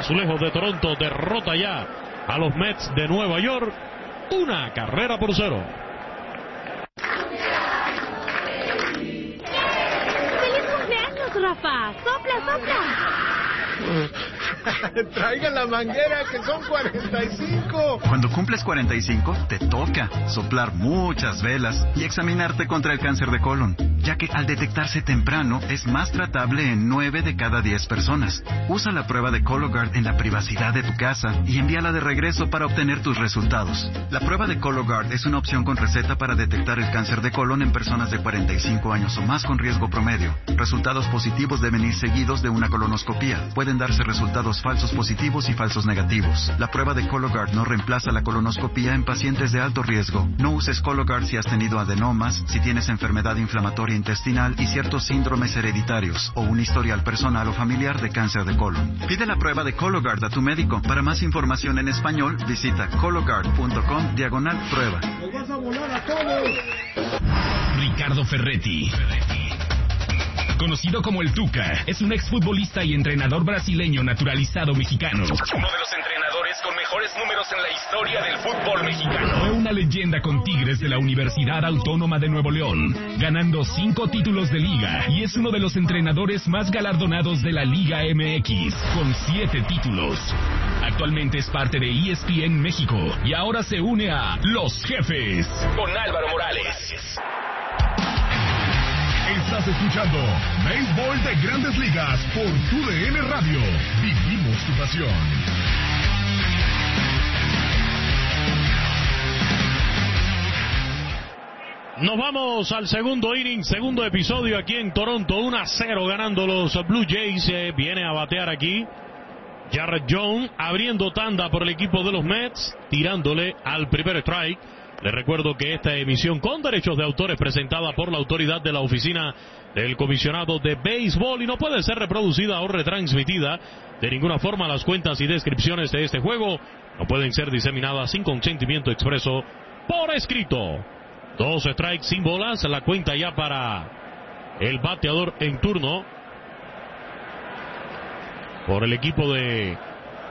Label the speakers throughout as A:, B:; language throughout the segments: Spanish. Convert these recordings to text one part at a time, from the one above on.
A: Azulejos de Toronto derrota ya a los Mets de Nueva York, 1-0.
B: ¡Feliz cumpleaños, Rafa! ¡Sopla, sopla!
C: Traigan la manguera, que son 45.
D: Cuando cumples 45, te toca soplar muchas velas y examinarte contra el cáncer de colon, ya que al detectarse temprano es más tratable en 9 de cada 10 personas. Usa la prueba de Cologuard en la privacidad de tu casa y envíala de regreso para obtener tus resultados. La prueba de Cologuard es una opción con receta para detectar el cáncer de colon en personas de 45 años o más con riesgo promedio. Resultados positivos deben ir seguidos de una colonoscopía. Pueden darse resultados falsos positivos y falsos negativos. La prueba de Cologuard no reemplaza la colonoscopía en pacientes de alto riesgo. No uses Cologuard si has tenido adenomas, si tienes enfermedad inflamatoria intestinal y ciertos síndromes hereditarios o un historial personal o familiar de cáncer de colon. Pide la prueba de Cologuard a tu médico. Para más información en español, visita cologuard.com/prueba.
C: ¡Nos vas a volar a todos!
E: Ricardo Ferretti, conocido como el Tuca, es un exfutbolista y entrenador brasileño naturalizado mexicano. Uno de los entrenadores con mejores números en la historia del fútbol mexicano. Fue una leyenda con Tigres de la Universidad Autónoma de Nuevo León, ganando 5 títulos de liga, y es uno de los entrenadores más galardonados de la Liga MX, con 7 títulos. Actualmente es parte de ESPN México y ahora se une a Los Jefes con Álvaro Morales.
F: Estás escuchando Béisbol de Grandes Ligas por TUDN Radio. Vivimos tu pasión.
A: Nos vamos al segundo inning, segundo episodio aquí en Toronto, 1-0 ganando los Blue Jays. Viene a batear aquí Jarrett Jones, abriendo tanda por el equipo de los Mets, tirándole al primer strike. Les recuerdo que esta emisión con derechos de autor es presentada por la autoridad de la Oficina del Comisionado de Béisbol y no puede ser reproducida o retransmitida de ninguna forma. Las cuentas y descripciones de este juego no pueden ser diseminadas sin consentimiento expreso por escrito. 2 strikes sin bolas, la cuenta ya para el bateador en turno por el equipo de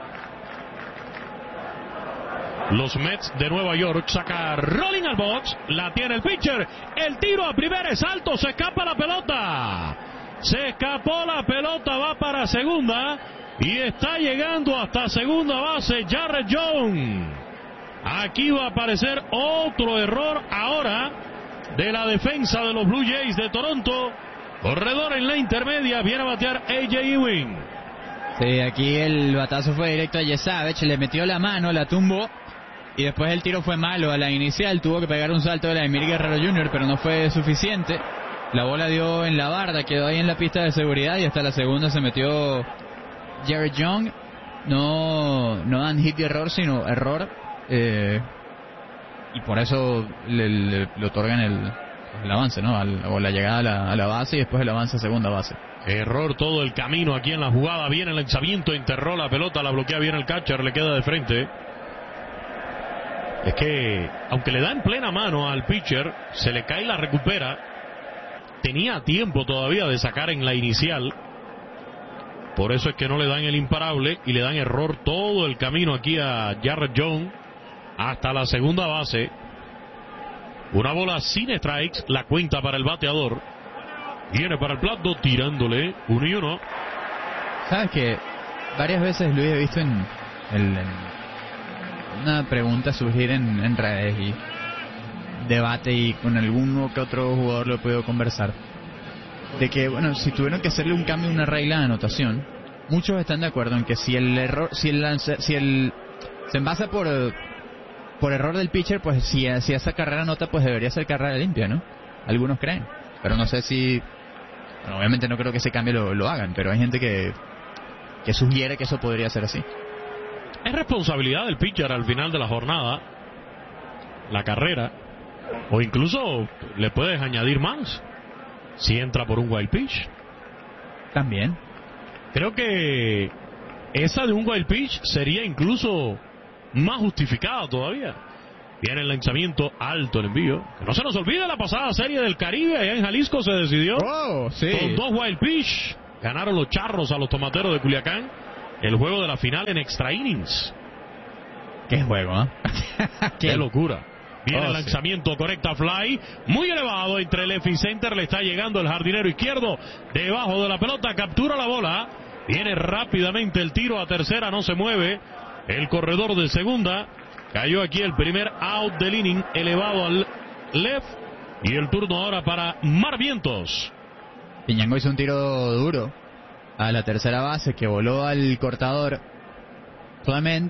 A: los Mets de Nueva York. Saca rolling al box, la tiene el pitcher, el tiro a primera es alto, se escapa la pelota, se escapó la pelota, va para segunda y está llegando hasta segunda base Jarrett Jones. Aquí va a aparecer otro error ahora de la defensa de los Blue Jays de Toronto. Corredor en la intermedia, viene a batear A.J. Ewing.
G: Sí, aquí el batazo fue directo a Yesavich, le metió la mano, la tumbó. Y después el tiro fue malo a la inicial, tuvo que pegar un salto de Vladimir Guerrero Jr., pero no fue suficiente. La bola dio en la barda, quedó ahí en la pista de seguridad y hasta la segunda se metió Jarrett Jones. No dan hit de error, sino error. Y por eso le otorgan el avance, ¿no? O la llegada a la base y después el avance a segunda base.
A: Error todo el camino aquí en la jugada. Viene el lanzamiento, enterró la pelota, la bloquea bien el catcher, le queda de frente. Es que, aunque le da en plena mano al pitcher, se le cae y la recupera. Tenía tiempo todavía de sacar en la inicial. Por eso es que no le dan el imparable y le dan error todo el camino aquí a Jarrett Jones hasta la segunda base. Una bola sin strikes, la cuenta para el bateador. Viene para el plato tirándole 1-1.
G: ¿Sabes qué? Varias veces lo he visto en una pregunta surgir en redes y debate, y con alguno que otro jugador lo he podido conversar, de que, bueno, si tuvieron que hacerle un cambio a una regla de anotación, muchos están de acuerdo en que si se envasa por error del pitcher, pues si esa carrera anota, pues debería ser carrera limpia, ¿no? Algunos creen, pero no sé si, bueno, obviamente no creo que ese cambio lo hagan, pero hay gente que sugiere que eso podría ser así.
A: Es responsabilidad del pitcher al final de la jornada, la carrera, o incluso le puedes añadir más si entra por un wild pitch.
G: También.
A: Creo que esa de un wild pitch sería incluso más justificada todavía. Viene el lanzamiento alto, el envío. Que no se nos olvide la pasada serie del Caribe, allá en Jalisco se decidió
G: sí,
A: con 2 wild pitch. Ganaron los Charros a los Tomateros de Culiacán. el juego de la final en extra innings.
G: Qué juego, ¿eh?
A: Qué locura. Viene el
G: sí.
A: lanzamiento, correcta fly, muy elevado entre left y center, le está llegando el jardinero izquierdo, debajo de la pelota, captura la bola, viene rápidamente el tiro a tercera, no se mueve, el corredor de segunda, cayó aquí el primer out del inning, elevado al left, y el turno ahora para Mar Vientos.
G: Piñango hizo un tiro duro a la tercera base que voló al cortador. Clement,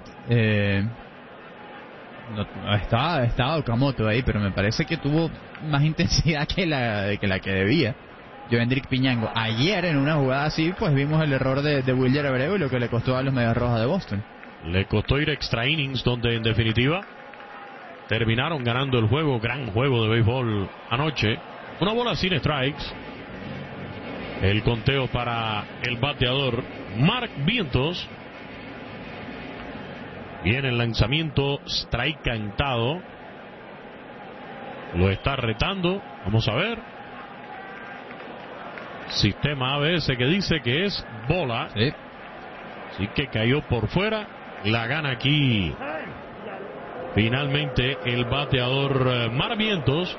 G: estaba Okamoto ahí, pero me parece que tuvo más intensidad que la que debía Jovendrik Piñango. Ayer en una jugada así, pues vimos el error de Wilyer Abreu y lo que le costó a los Medias Rojas de Boston.
A: Le costó ir extra innings, donde en definitiva terminaron ganando el juego. Gran juego de béisbol anoche. Una bola sin strikes. El conteo para el bateador Mark Vientos. Viene el lanzamiento, strike cantado. Lo está retando. Vamos a ver. Sistema ABS que dice que es bola.
G: Sí.
A: Así que cayó por fuera. La gana aquí finalmente el bateador Mar Vientos.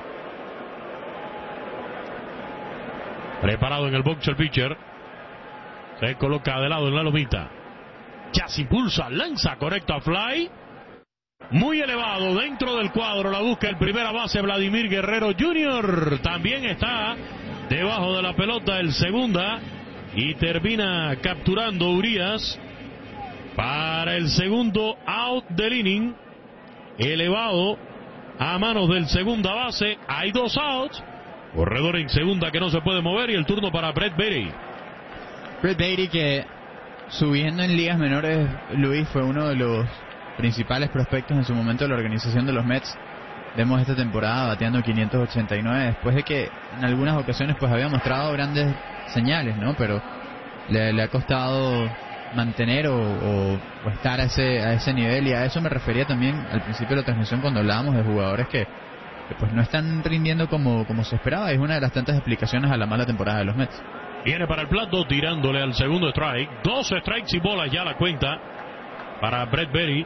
A: Preparado en el box el pitcher. Se coloca de lado en la lomita. Ya se impulsa, lanza correcto a fly. Muy elevado dentro del cuadro. La busca el primera base Vladimir Guerrero Jr. También está debajo de la pelota el segunda. Y termina capturando Urias para el segundo out del inning. Elevado a manos del segunda base. Hay 2 outs. Corredor en segunda que no se puede mover. Y el turno para Brett Baty.
G: Brett Baty, que subiendo en ligas menores, Luis, fue uno de los principales prospectos en su momento de la organización de los Mets. Vemos esta temporada bateando 589 después de que en algunas ocasiones pues había mostrado grandes señales, ¿no? Pero le ha costado mantener o estar a ese nivel, y a eso me refería también al principio de la transmisión cuando hablábamos de jugadores que pues no están rindiendo como se esperaba. Es una de las tantas explicaciones a la mala temporada de los Mets.
A: Viene para el plato tirándole al segundo strike. 2 strikes y bolas ya la cuenta para Brett Baty.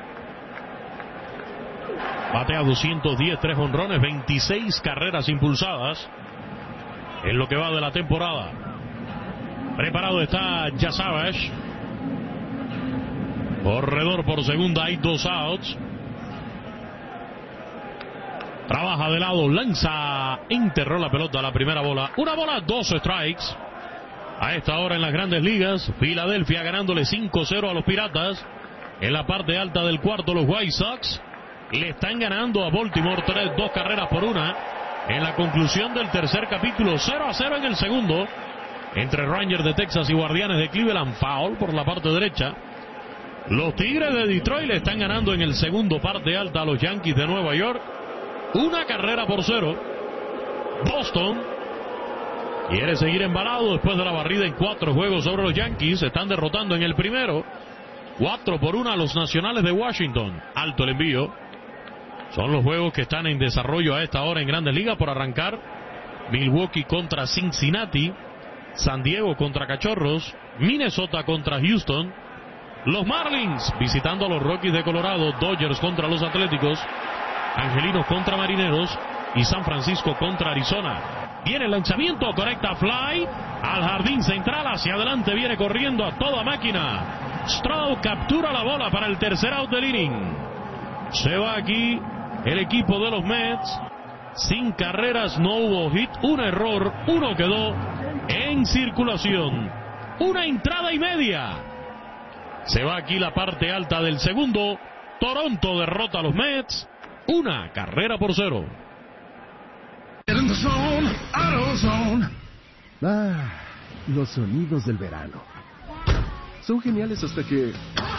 A: Batea 210, 3 jonrones, 26 carreras impulsadas en lo que va de la temporada. Preparado está Yasabash. Corredor por segunda, hay 2 outs. Trabaja de lado, lanza, enterró la pelota a la primera bola. Una bola, 2 strikes. A esta hora en las grandes ligas, Filadelfia ganándole 5-0 a los Piratas. En la parte alta del cuarto, los White Sox le están ganando a Baltimore 2 carreras por 1. En la conclusión del tercer capítulo, 0-0 en el segundo. Entre Rangers de Texas y Guardianes de Cleveland, foul por la parte derecha. Los Tigres de Detroit le están ganando en el segundo parte alta a los Yankees de Nueva York. 1 carrera por 0. Boston quiere seguir embalado después de la barrida en 4 juegos sobre los Yankees. Están derrotando en el primero 4-1 a los Nacionales de Washington. Alto el envío. Son los juegos que están en desarrollo a esta hora en Grandes Ligas por arrancar. Milwaukee contra Cincinnati, San Diego contra Cachorros, Minnesota contra Houston, los Marlins visitando a los Rockies de Colorado, Dodgers contra los Atléticos, Angelinos contra Marineros y San Francisco contra Arizona. Viene el lanzamiento, correcta fly al jardín central, hacia adelante viene corriendo a toda máquina. Stroud captura la bola para el tercer out del inning. Se va aquí el equipo de los Mets. Sin carreras, no hubo hit, un error, 1 quedó en circulación. 1 entrada y media. Se va aquí la parte alta del segundo. Toronto derrota a los Mets 1 carrera por 0.
H: Los sonidos del verano son geniales hasta que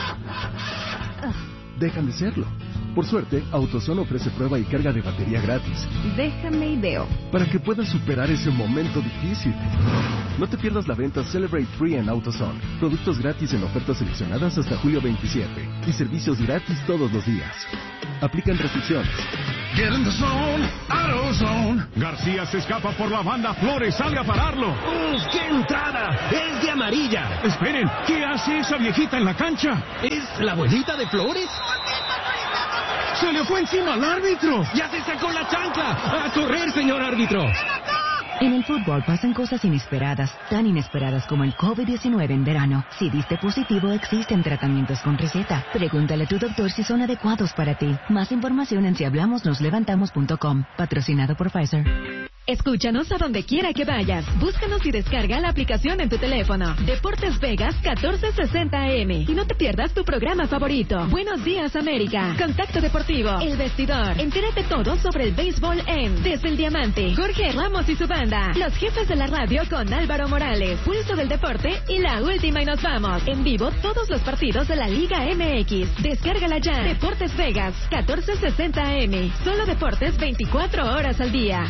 H: dejan de serlo. Por suerte, AutoZone ofrece prueba y carga de batería gratis.
B: Déjame ideo.
H: Para que puedas superar ese momento difícil. No te pierdas la venta Celebrate Free en AutoZone. Productos gratis en ofertas seleccionadas hasta julio 27. Y servicios gratis todos los días. Aplican restricciones.
F: Get in the zone, AutoZone. García se escapa por la banda, Flores sale a pararlo.
I: ¡Qué entrada! ¡Es de amarilla!
F: Esperen, ¿qué hace esa viejita en la cancha?
I: ¿Es la abuelita de Flores?
F: ¡Se le fue encima al árbitro!
I: ¡Ya se sacó la chancla! ¡A correr, señor árbitro!
J: En el fútbol pasan cosas inesperadas, tan inesperadas como el COVID-19 en verano. Si diste positivo, existen tratamientos con receta. Pregúntale a tu doctor si son adecuados para ti. Más información en sihablamosnoslevantamos.com. Patrocinado por Pfizer.
K: Escúchanos a donde quiera que vayas. Búscanos y descarga la aplicación en tu teléfono. Deportes Vegas 1460 AM. Y no te pierdas tu programa favorito. Buenos días, América. Contacto Deportivo. El Vestidor. Entérate todo sobre el béisbol en Desde el Diamante. Jorge Ramos y su banda. Los jefes de la radio con Álvaro Morales. Pulso del deporte y la última y nos vamos. En vivo todos los partidos de la Liga MX. Descárgala ya. Deportes Vegas 1460 AM. Solo deportes 24 horas al día.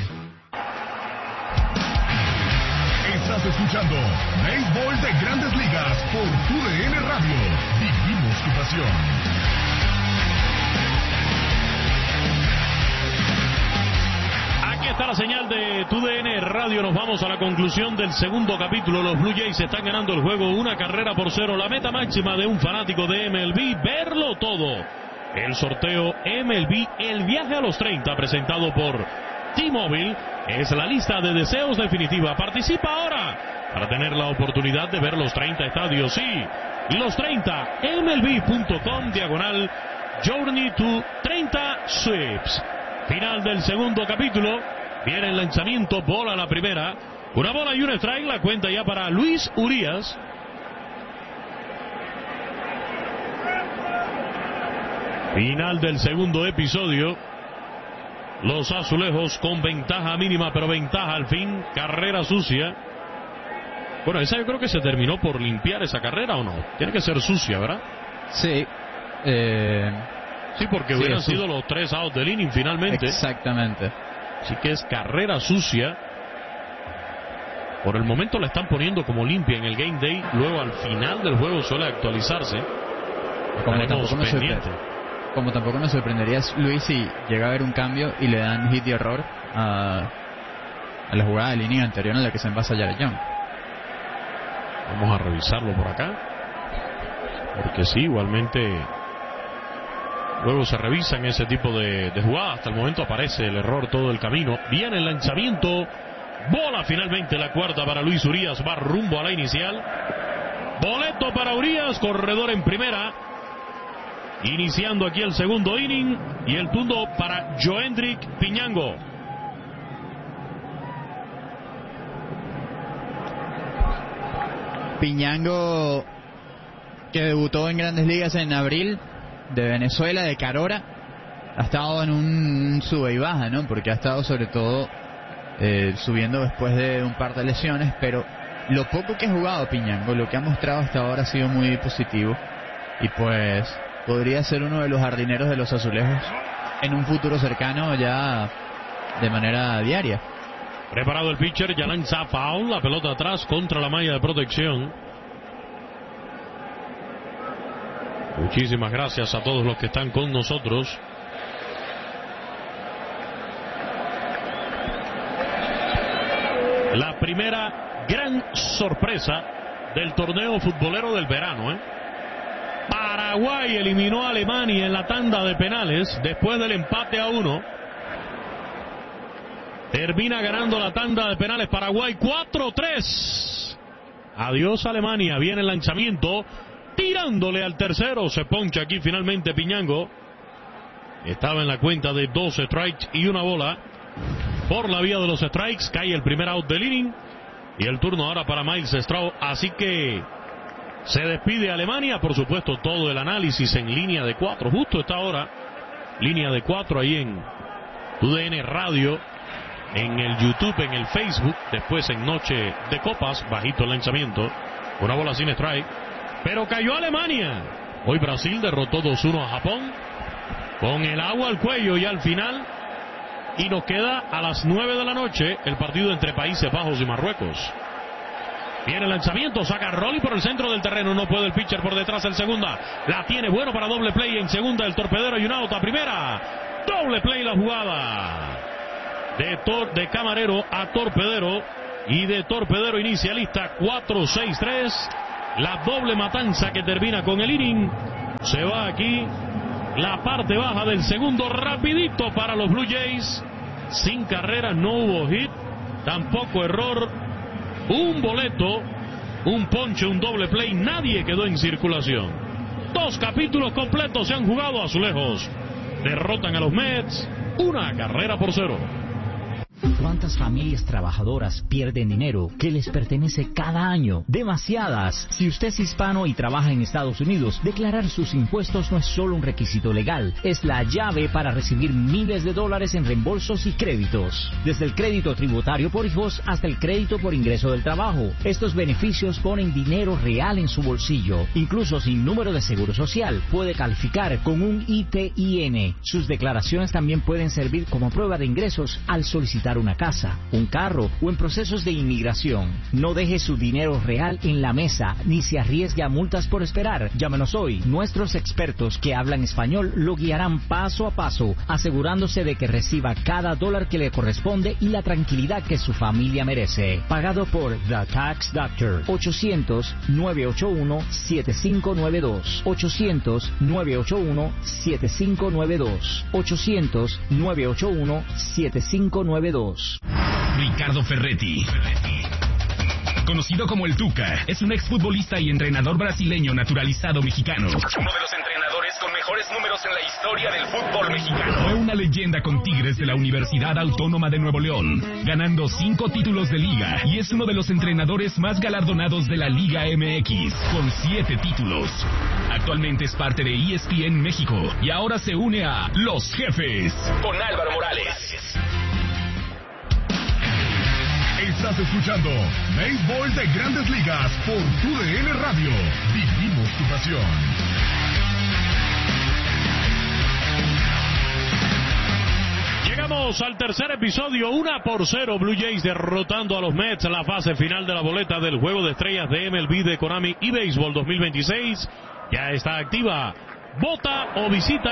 F: Estás escuchando Béisbol de Grandes Ligas por TUDN Radio. Vivimos tu pasión.
A: Aquí está la señal de TUDN Radio. Nos vamos a la conclusión del segundo capítulo. Los Blue Jays están ganando el juego 1-0. La meta máxima de un fanático de MLB, verlo todo. El sorteo MLB, el viaje a los 30, presentado por T-Mobile, es la lista de deseos definitiva. Participa ahora para tener la oportunidad de ver los 30 estadios. Sí, los 30, MLB.com/Journey to 30 Sweeps. Final del segundo capítulo. Viene el lanzamiento, bola la primera. Una bola y un strike, la cuenta ya para Luis Urías. Final del segundo episodio. Los azulejos con ventaja mínima, pero ventaja al fin. Carrera sucia. Bueno, esa yo creo que se terminó por limpiar esa carrera, ¿o no? Tiene que ser sucia, ¿verdad?
G: Sí.
A: Sí, porque
G: sí,
A: hubieran sido los 3 outs del inning finalmente.
G: Exactamente.
A: Así que es carrera sucia. Por el momento la están poniendo como limpia en el Game Day. Luego al final del juego suele actualizarse.
G: Como tampoco me sorprendería, Luis, si llega a haber un cambio y le dan hit y error a la jugada de línea anterior en la que se envasa Jared Young.
A: Vamos a revisarlo por acá, porque sí, igualmente luego se revisan ese tipo de jugadas. Hasta el momento aparece el error todo el camino. Viene el lanzamiento, bola finalmente, la cuarta para Luis Urías. Va rumbo a la inicial. Boleto para Urías, corredor en primera. Iniciando aquí el segundo inning y el turno para Joendrick Piñango.
G: Piñango, que debutó en Grandes Ligas en abril, de Venezuela, de Carora, ha estado en un sube y baja, ¿no? Porque ha estado sobre todo subiendo después de un par de lesiones, pero lo poco que ha jugado Piñango, lo que ha mostrado hasta ahora ha sido muy positivo y pues podría ser uno de los jardineros de los azulejos en un futuro cercano ya de manera diaria.
A: Preparado el pitcher, ya lanza foul, la pelota atrás contra la malla de protección. Muchísimas gracias a todos los que están con nosotros. La primera gran sorpresa del torneo futbolero del verano, Paraguay eliminó a Alemania en la tanda de penales después del empate a 1. Termina ganando la tanda de penales Paraguay 4-3. Adiós Alemania. Viene el lanzamiento, tirándole al tercero. Se poncha aquí finalmente Piñango. Estaba en la cuenta de 2 strikes y una bola. Por la vía de los strikes cae el primer out del inning. Y el turno ahora para Miles Straw. Así que se despide Alemania. Por supuesto, todo el análisis en línea de 4. Justo esta hora, línea de 4 ahí en TUDN Radio, en el YouTube, en el Facebook. Después en Noche de Copas, bajito el lanzamiento. Una bola sin strike. Pero cayó Alemania. Hoy Brasil derrotó 2-1 a Japón. Con el agua al cuello y al final. Y nos queda a las 9 de la noche el partido entre Países Bajos y Marruecos. Viene el lanzamiento, saca Rolly por el centro del terreno. No puede el pitcher por detrás, el segunda. La tiene bueno para doble play en segunda el torpedero y un out a primera. Doble play la jugada. De camarero a torpedero. Y de torpedero inicialista 4-6-3. La doble matanza que termina con el inning. Se va aquí la parte baja del segundo rapidito para los Blue Jays. Sin carrera, no hubo hit, tampoco error. Un boleto, un ponche, un doble play. Nadie quedó en circulación. 2 capítulos completos se han jugado. Azulejos derrotan a los Mets 1-0.
L: ¿Cuántas familias trabajadoras pierden dinero que les pertenece cada año? Demasiadas. Si usted es hispano y trabaja en Estados Unidos, declarar sus impuestos no es solo un requisito legal, es la llave para recibir miles de dólares en reembolsos y créditos. Desde el crédito tributario por hijos hasta el crédito por ingreso del trabajo. Estos beneficios ponen dinero real en su bolsillo. Incluso sin número de seguro social, puede calificar con un ITIN. Sus declaraciones también pueden servir como prueba de ingresos al solicitar una casa, un carro o en procesos de inmigración. No deje su dinero real en la mesa ni se arriesgue a multas por esperar. Llámenos hoy. Nuestros expertos que hablan español lo guiarán paso a paso, asegurándose de que reciba cada dólar que le corresponde y la tranquilidad que su familia merece. Pagado por The Tax Doctor. 800-981-7592. 800-981-7592. 800-981-7592.
E: Ricardo Ferretti, conocido como el Tuca, es un exfutbolista y entrenador brasileño naturalizado mexicano. Uno de los entrenadores con mejores números en la historia del fútbol mexicano. Fue una leyenda con Tigres de la Universidad Autónoma de Nuevo León, ganando 5 títulos de liga, y es uno de los entrenadores más galardonados de la Liga MX, con 7 títulos. Actualmente es parte de ESPN México y ahora se une a Los Jefes con Álvaro Morales.
F: Estás escuchando Béisbol de Grandes Ligas por TUDN Radio. Vivimos tu pasión.
A: Llegamos al tercer episodio, 1-0. Blue Jays derrotando a los Mets en la fase final de la boleta del Juego de Estrellas de MLB de Konami y Béisbol 2026. Ya está activa. Vota o visita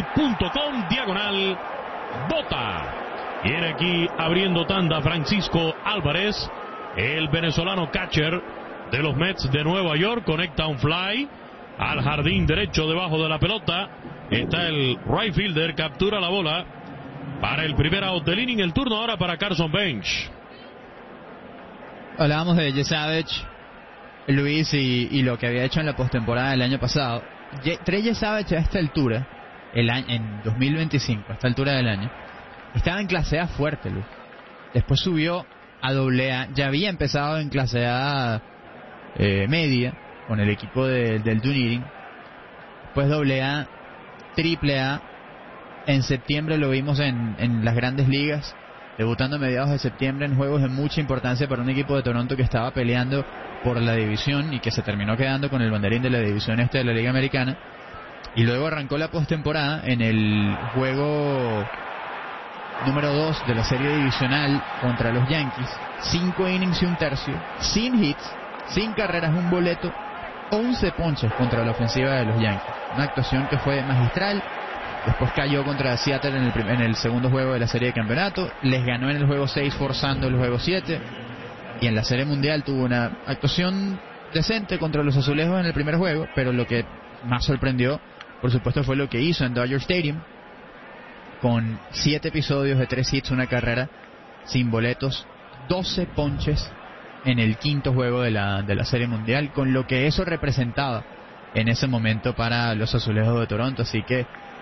A: MLB.com/vota. Viene aquí abriendo tanda Francisco Álvarez, el venezolano catcher de los Mets de Nueva York. Conecta un fly al jardín derecho debajo de la pelota. Está el right fielder, captura la bola para el primer out del inning. El turno ahora para Carson Bench.
G: Hablábamos de Jesse Savage, Luis, y lo que había hecho en la postemporada del año pasado. Jesse Savage a esta altura, en 2025, a esta altura del año, estaba en clase A fuerte, Luis. Después subió a AA. Ya había empezado en clase A media con el equipo del Dunedin. Después AA, AAA. En septiembre lo vimos en las grandes ligas, debutando a mediados de septiembre en juegos de mucha importancia para un equipo de Toronto que estaba peleando por la división y que se terminó quedando con el banderín de la división este de la Liga Americana. Y luego arrancó la postemporada en el juego número 2 de la serie divisional contra los Yankees. 5 innings y un tercio, sin hits, sin carreras, un boleto, 11 ponches contra la ofensiva de los Yankees. Una actuación que fue magistral. Después cayó contra Seattle en el segundo juego de la serie de campeonato. Les ganó en el juego 6 forzando el juego 7. Y en la serie mundial tuvo una actuación decente contra los Azulejos en el primer juego. Pero lo que más sorprendió, por supuesto, fue lo que hizo en Dodger Stadium, con 7 episodios de 3 hits, una carrera, sin boletos, 12 ponches en el quinto juego de la Serie Mundial, con lo que eso representaba en ese momento para los Azulejos de Toronto. Así que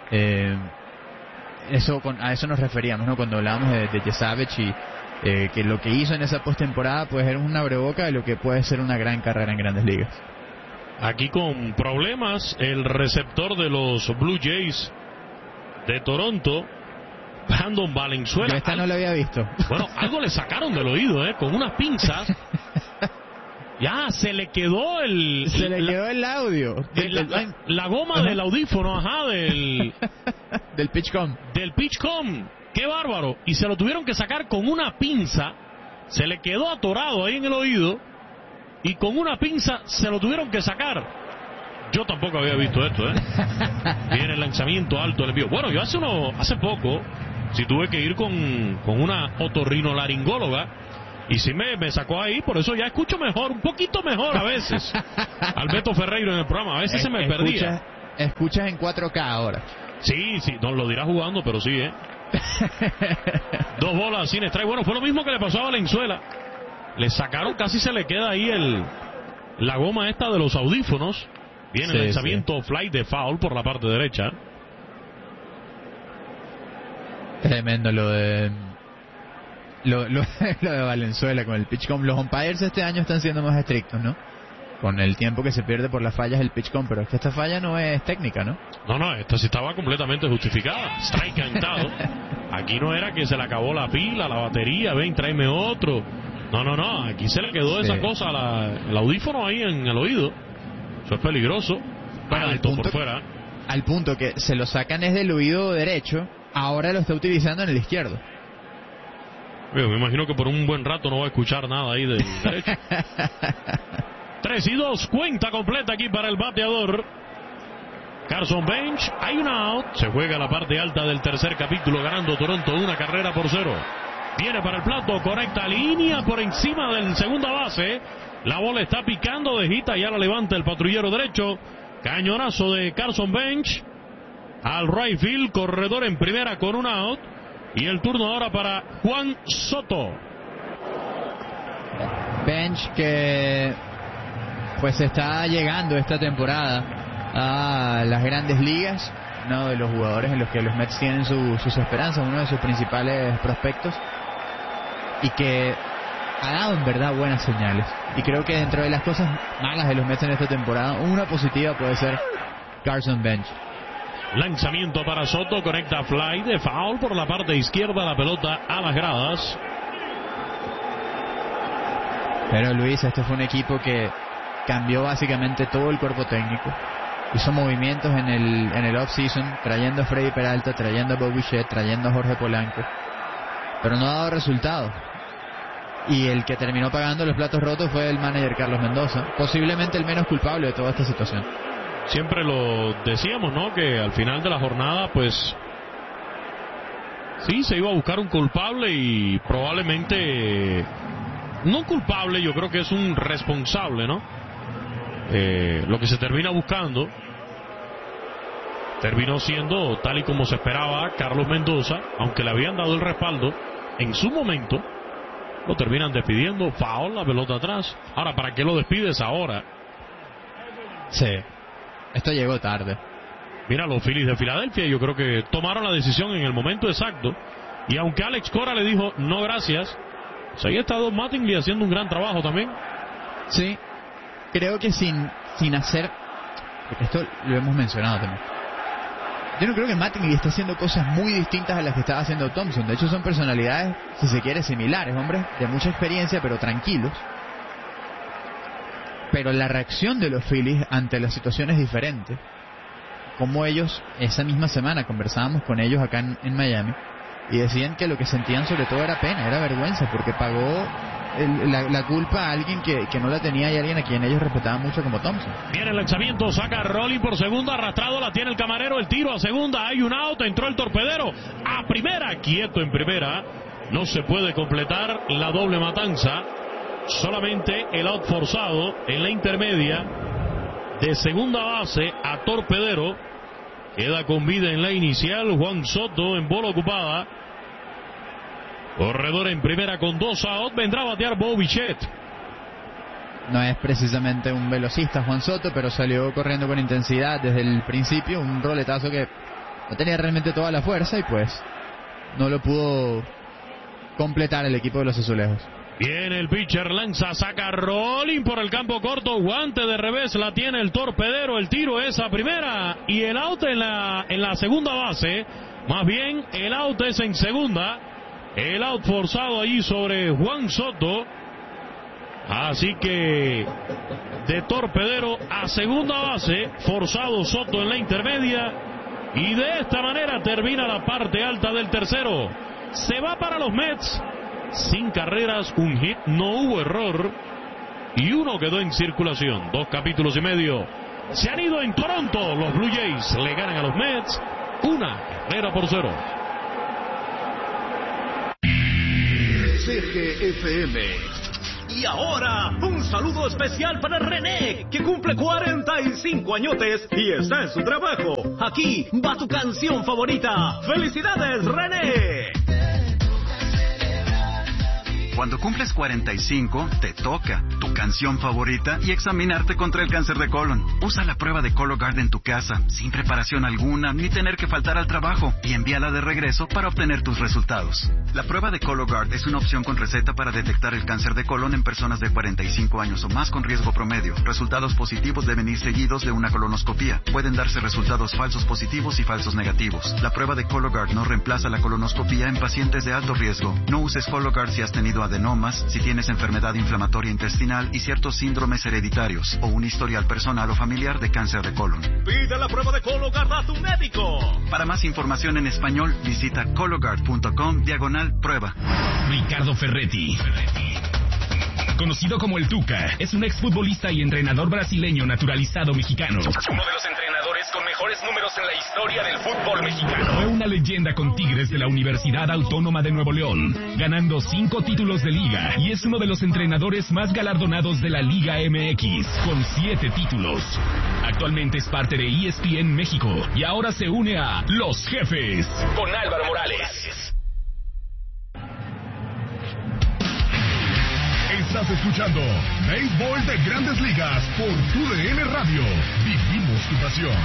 G: a eso nos referíamos, ¿no? Cuando hablábamos de Jesse Savage y que lo que hizo en esa postemporada pues era un abreboca de lo que puede ser una gran carrera en Grandes Ligas.
A: Aquí con problemas el receptor de los Blue Jays de Toronto, Brandon Valenzuela.
G: Yo esta no lo había visto.
A: Bueno, algo le sacaron del oído, con unas pinzas. Ya, se le quedó el
G: audio.
A: La goma del audífono, del
G: Pitchcom.
A: Del Pitchcom. ¡Qué bárbaro! Y se lo tuvieron que sacar con una pinza. Se le quedó atorado ahí en el oído. Y con una pinza se lo tuvieron que sacar. Yo tampoco había visto esto, ¿eh? Viene el lanzamiento alto del envío. Bueno, yo hace poco, sí tuve que ir con una otorrinolaringóloga y sí me sacó ahí, por eso ya escucho mejor, un poquito mejor a veces. Alberto Ferreiro en el programa, a veces se me perdía.
G: Escuchas en 4K ahora.
A: Sí, no lo dirá jugando, pero sí, 2 bolas sin strike. Bueno, fue lo mismo que le pasó a Valenzuela. Le sacaron, casi se le queda ahí la goma esta de los audífonos. Viene el lanzamiento fly de foul por la parte derecha.
G: Tremendo lo de Valenzuela con el pitch com. Los umpires este año están siendo más estrictos, ¿no? Con el tiempo que se pierde por las fallas del pitch com, pero es que esta falla no es técnica, ¿no?
A: No, esta sí estaba completamente justificada. Strike cantado. Aquí no era que se le acabó la pila, la batería, ven, tráeme otro. No, aquí se le quedó esa cosa, el audífono ahí en el oído. Eso es peligroso.
G: Bueno,
A: alto por fuera.
G: Al punto que se lo sacan desde el oído derecho, ahora lo está utilizando en el izquierdo.
A: Me imagino que por un buen rato no va a escuchar nada ahí del derecho. 3-2, cuenta completa aquí para el bateador Carson Bench. Hay un out, se juega la parte alta del tercer capítulo, ganando Toronto 1-0. Viene para el plato, conecta línea por encima del segunda base. La bola está picando de hita, ya la levanta el patrullero derecho. Cañonazo de Carson Bench al right field, corredor en primera con un out. Y el turno ahora para Juan Soto.
G: Bench que pues está llegando esta temporada a las grandes ligas, uno de los jugadores en los que los Mets tienen sus esperanzas, uno de sus principales prospectos, y que ha dado en verdad buenas señales. Y creo que dentro de las cosas malas de los Mets en esta temporada, una positiva puede ser Carson Bench.
A: Lanzamiento para Soto, conecta fly de foul por la parte izquierda, la pelota a las gradas.
G: Pero Luis, este fue un equipo que cambió básicamente todo el cuerpo técnico. Hizo movimientos en el off-season, trayendo a Freddy Peralta, trayendo a Bo Bichette, trayendo a Jorge Polanco, pero no ha dado resultado. Y el que terminó pagando los platos rotos fue el manager Carlos Mendoza, posiblemente el menos culpable de toda esta situación.
A: Siempre lo decíamos, ¿no? Que al final de la jornada, pues sí, se iba a buscar un culpable y probablemente no culpable, yo creo que es un responsable, ¿no? Lo que se termina buscando terminó siendo tal y como se esperaba Carlos Mendoza, aunque le habían dado el respaldo en su momento. Lo terminan despidiendo, foul, la pelota atrás. Ahora, ¿para qué lo despides ahora?
G: Sí, esto llegó tarde.
A: Mira, los Phillies de Filadelfia, yo creo que tomaron la decisión en el momento exacto. Y aunque Alex Cora le dijo no gracias, pues ahí está Don Mattingly haciendo un gran trabajo también.
G: Sí, creo que sin hacer, porque esto lo hemos mencionado también, yo no creo que Mattingly esté haciendo cosas muy distintas a las que estaba haciendo Thompson. De hecho son personalidades, si se quiere, similares, hombres de mucha experiencia pero tranquilos. Pero la reacción de los Phillies ante la situación es diferente. Como ellos, esa misma semana conversábamos con ellos acá en Miami y decían que lo que sentían sobre todo era pena, era vergüenza, porque pagó la culpa a alguien que no la tenía y alguien a quien ellos respetaban mucho como Thompson.
A: Viene el lanzamiento, saca Rolling por segunda, arrastrado, la tiene el camarero, el tiro a segunda, hay un out, entró el torpedero a primera, quieto en primera, no se puede completar la doble matanza, solamente el out forzado en la intermedia de segunda base a torpedero. Queda con vida en la inicial Juan Soto en bola ocupada. Corredor en primera con 2 out. Vendrá a batear Bo Bichette.
G: No es precisamente un velocista Juan Soto, pero salió corriendo con intensidad desde el principio. Un roletazo que no tenía realmente toda la fuerza y pues no lo pudo completar el equipo de los azulejos.
A: Viene el pitcher, lanza, saca Rolling por el campo corto, guante de revés, la tiene el torpedero, el tiro es a primera y el out en la segunda base, más bien el out es en segunda, el out forzado allí sobre Juan Soto, así que de torpedero a segunda base, forzado Soto en la intermedia y de esta manera termina la parte alta del tercero, se va para los Mets. Sin carreras, un hit, no hubo error y uno quedó en circulación. 2 capítulos y medio se han ido en Toronto. Los Blue Jays le ganan a los Mets 1-0.
M: CGFM. Y ahora, un saludo especial para René, que cumple 45 añotes y está en su trabajo. Aquí va tu canción favorita. ¡Felicidades, René!
D: Cuando cumples 45, te toca tu canción favorita y examinarte contra el cáncer de colon. Usa la prueba de Cologuard en tu casa, sin preparación alguna, ni tener que faltar al trabajo, y envíala de regreso para obtener tus resultados. La prueba de Cologuard es una opción con receta para detectar el cáncer de colon en personas de 45 años o más con riesgo promedio. Resultados positivos deben ir seguidos de una colonoscopía. Pueden darse resultados falsos positivos y falsos negativos. La prueba de Cologuard no reemplaza la colonoscopía en pacientes de alto riesgo. No uses Cologuard si has tenido adenomas, si tienes enfermedad inflamatoria intestinal y ciertos síndromes hereditarios o un historial personal o familiar de cáncer de colon.
M: Pide la prueba de Cologuard a tu médico.
D: Para más información en español, visita cologuard.com/prueba.
E: Ricardo Ferretti, conocido como el Tuca, es un exfutbolista y entrenador brasileño naturalizado mexicano. Uno de los entrenadores con mejores números en la historia del fútbol mexicano. Fue una leyenda con Tigres de la Universidad Autónoma de Nuevo León, ganando 5 títulos de liga, y es uno de los entrenadores más galardonados de la Liga MX, con 7 títulos. Actualmente es parte de ESPN México y ahora se une a Los Jefes con Álvaro Morales.
F: Estás escuchando Béisbol de Grandes Ligas por TUDN Radio. Vivimos tu pasión.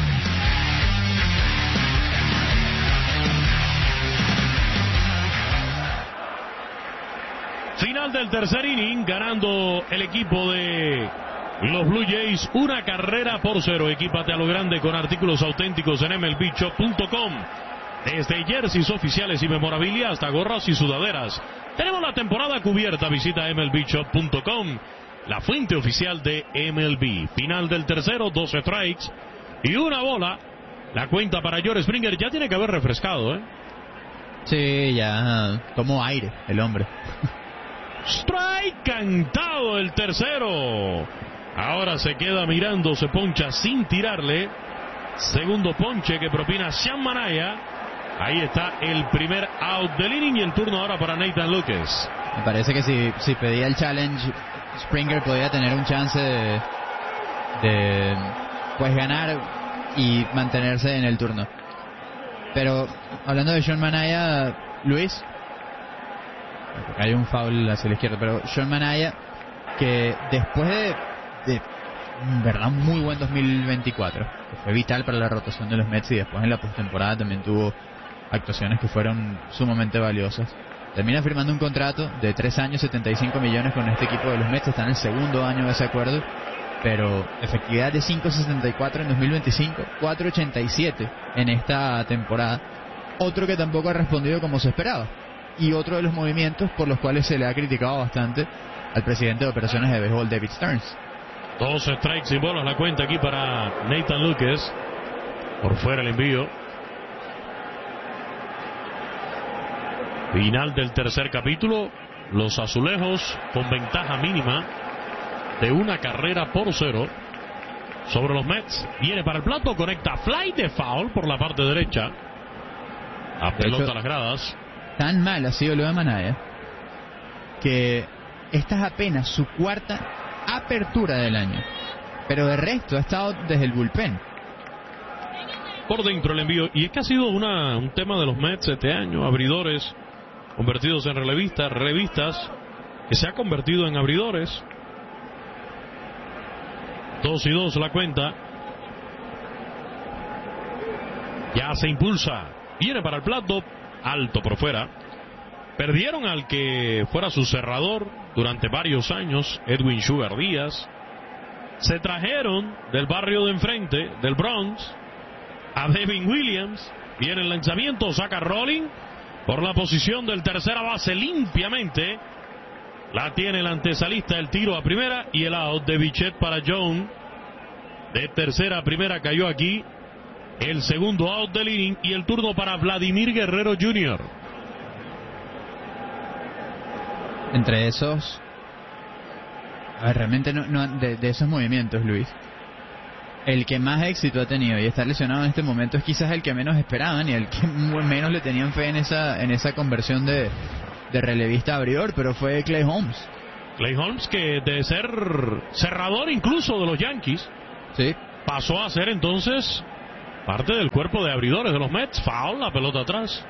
A: Final del tercer inning, ganando el equipo de los Blue Jays 1-0. Equípate a lo grande con artículos auténticos en MLBshop.com. Desde jerseys oficiales y memorabilia hasta gorras y sudaderas. Tenemos la temporada cubierta. Visita MLBshop.com, la fuente oficial de MLB. Final del tercero, 2 strikes y 1 bola. La cuenta para George Springer. Ya tiene que haber refrescado, ¿eh?
G: Sí, ya tomó aire el hombre.
A: Strike cantado el tercero. Ahora se queda mirando, se poncha sin tirarle. Segundo ponche que propina Sean Manaea. Ahí está el primer out del inning y el turno ahora para Nathan Lucas.
G: Me parece que si pedía el challenge, Springer podía tener un chance de pues ganar y mantenerse en el turno. Pero hablando de Sean Manaea, Luis, hay un foul hacia la izquierda, pero Sean Manaea, que después de verdad un muy buen 2024, que fue vital para la rotación de los Mets, y después en la postemporada también tuvo actuaciones que fueron sumamente valiosas, termina firmando un contrato de 3 años, 75 millones con este equipo de los Mets. Está en el segundo año de ese acuerdo, pero efectividad de 5.64 en 2025, 4.87 en esta temporada. Otro que tampoco ha respondido como se esperaba, y otro de los movimientos por los cuales se le ha criticado bastante al presidente de operaciones de béisbol, David Stearns.
A: 2 strikes y bolas la cuenta aquí para Nathan Lucas. Por fuera el envío. Final del tercer capítulo. Los azulejos con ventaja mínima de 1-0 sobre los Mets. Viene para el plato, conecta fly de foul por la parte derecha. A pelota a las gradas.
G: Tan mal ha sido lo de Manaea que esta es apenas su 4ª apertura del año, pero de resto ha estado desde el bullpen.
A: Por dentro el envío, y es que ha sido un tema de los Mets este año. Abridores convertidos en revistas que se ha convertido en abridores. 2-2 la cuenta. Ya se impulsa, viene para el plato, alto por fuera. Perdieron al que fuera su cerrador durante varios años, Edwin Sugar Díaz. Se trajeron del barrio de enfrente, del Bronx, a Devin Williams. Viene el lanzamiento, saca Rolling por la posición del tercera base limpiamente. La tiene el antesalista, el tiro a primera y el out de Bichette para Jones. De tercera a primera cayó aquí el segundo out del inning y el turno para Vladimir Guerrero Jr.
G: Entre esos, a ver, realmente no de esos movimientos, Luis, el que más éxito ha tenido y estar lesionado en este momento es quizás el que menos esperaban y el que menos le tenían fe en esa conversión de relevista a abridor, pero fue Clay Holmes.
A: Clay Holmes, que de ser cerrador incluso de los Yankees,
G: sí,
A: pasó a ser entonces parte del cuerpo de abridores de los Mets. Foul, la pelota atrás.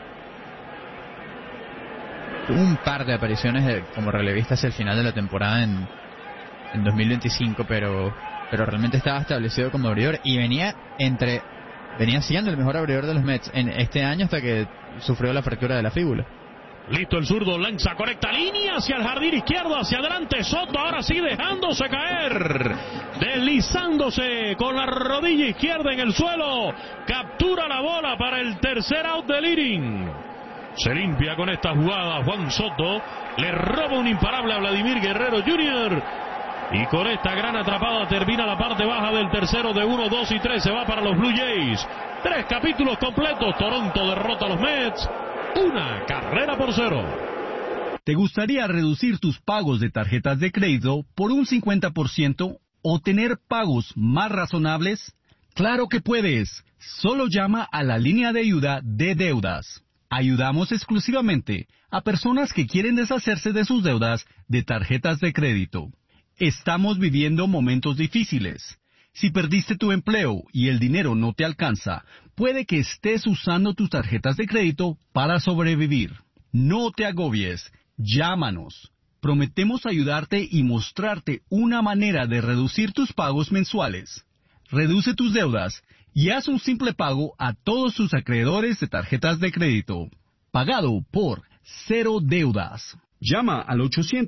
G: Tuvo un par de apariciones como relevista hacia el final de la temporada en 2025, pero realmente estaba establecido como abridor y venía siendo el mejor abridor de los Mets en este año hasta que sufrió la fractura de la fíbula.
A: Listo el zurdo, lanza correcta línea hacia el jardín izquierdo, hacia adelante Soto, ahora sí dejándose caer, deslizándose con la rodilla izquierda en el suelo, captura la bola para el tercer out del inning. Se limpia con esta jugada Juan Soto, le roba un imparable a Vladimir Guerrero Jr. y con esta gran atrapada termina la parte baja del tercero de 1, 2 y 3, se va para los Blue Jays. 3 capítulos completos, Toronto derrota a los Mets, 1-0.
N: ¿Te gustaría reducir tus pagos de tarjetas de crédito por un 50% o tener pagos más razonables? ¡Claro que puedes! Solo llama a la línea de ayuda de deudas. Ayudamos exclusivamente a personas que quieren deshacerse de sus deudas de tarjetas de crédito. Estamos viviendo momentos difíciles. Si perdiste tu empleo y el dinero no te alcanza, puede que estés usando tus tarjetas de crédito para sobrevivir. No te agobies, llámanos. Prometemos ayudarte y mostrarte una manera de reducir tus pagos mensuales. Reduce tus deudas y haz un simple pago a todos tus acreedores de tarjetas de crédito. Pagado por Cero Deudas.
O: Llama al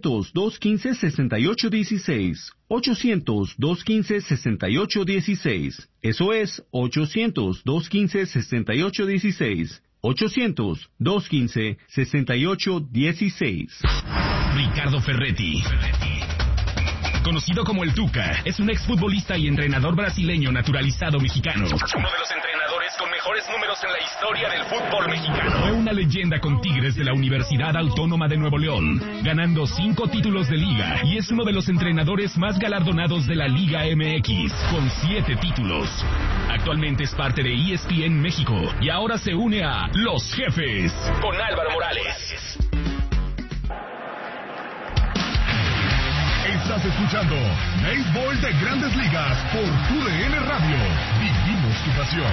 O: 800-215-6816. 800-215-6816. Eso es 800-215-6816. 800-215-6816.
E: Ricardo Ferretti, conocido como el Tuca, es un exfutbolista y entrenador brasileño naturalizado mexicano. Uno de los entrenadores con mejores números en la historia del fútbol mexicano. Fue una leyenda con Tigres de la Universidad Autónoma de Nuevo León, ganando 5 títulos de liga, y es uno de los entrenadores más galardonados de la Liga MX, con 7 títulos. Actualmente es parte de ESPN México y ahora se une a Los Jefes con Álvaro Morales.
F: Estás escuchando Béisbol de Grandes Ligas por TUDN Radio. Vivimos tu pasión.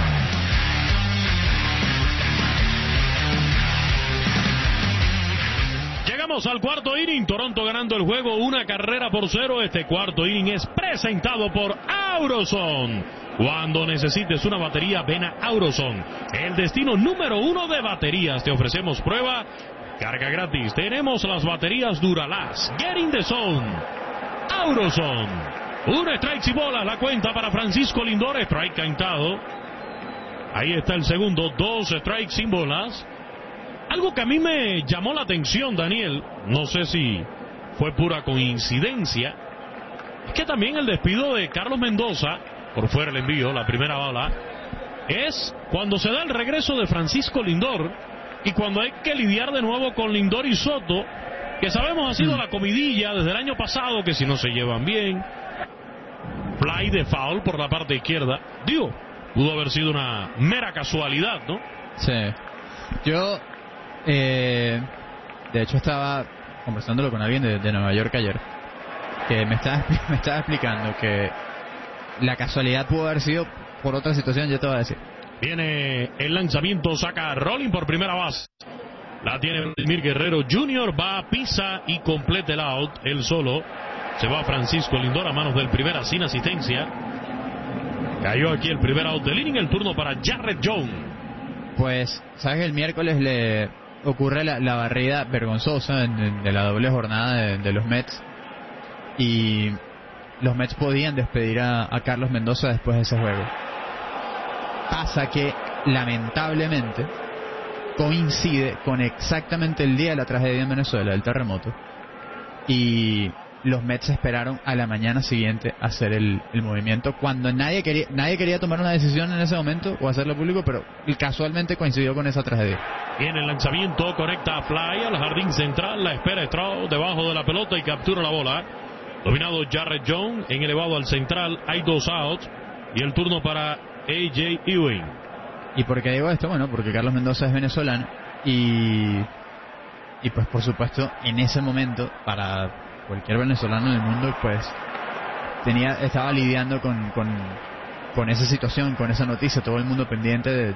A: Llegamos al cuarto inning, Toronto ganando el juego 1-0. Este cuarto inning es presentado por Auroson. Cuando necesites una batería, ven a Auroson, el destino número 1 de baterías. Te ofrecemos prueba, carga gratis. Tenemos las baterías Duralast, Get in the Zone. Auroson. 1 strike y bola, la cuenta para Francisco Lindor, strike cantado. Ahí está el segundo, 2 strikes sin bolas. Algo que a mí me llamó la atención, Daniel, no sé si fue pura coincidencia, es que también el despido de Carlos Mendoza, por fuera el envío, la primera bala, es cuando se da el regreso de Francisco Lindor y cuando hay que lidiar de nuevo con Lindor y Soto, que sabemos ha sido la comidilla desde el año pasado, que si no se llevan bien. Fly de foul por la parte izquierda. Digo, pudo haber sido una mera casualidad, ¿no?
G: Sí. Yo, de hecho, estaba conversándolo con alguien de Nueva York ayer, que me estaba explicando que la casualidad pudo haber sido por otra situación, yo te voy a decir.
A: Viene el lanzamiento, saca a Rolling por primera base. La tiene Vladimir Guerrero Jr., va, pisa y completa el out, él solo. Se va Francisco Lindor a manos del primera sin asistencia. Cayó aquí el primer out del inning, el turno para Jarrett Jones.
G: Pues, ¿sabes que el miércoles le ocurre la barrida vergonzosa de la doble jornada de los Mets? Y los Mets podían despedir a Carlos Mendoza después de ese juego. Pasa que, lamentablemente, coincide con exactamente el día de la tragedia en Venezuela, del terremoto, y los Mets esperaron a la mañana siguiente a hacer el movimiento cuando nadie quería tomar una decisión en ese momento o hacerlo público, pero casualmente coincidió con esa tragedia.
A: Viene el lanzamiento, conecta a Fly al jardín central, la espera Stroud debajo de la pelota y captura la bola. Dominado Jarrett Jones, en elevado al central, hay 2 outs. Y el turno para A.J. Ewing.
G: ¿Y por qué digo esto? Bueno, porque Carlos Mendoza es venezolano y pues por supuesto en ese momento para cualquier venezolano en el mundo pues estaba lidiando con esa situación, con esa noticia, todo el mundo pendiente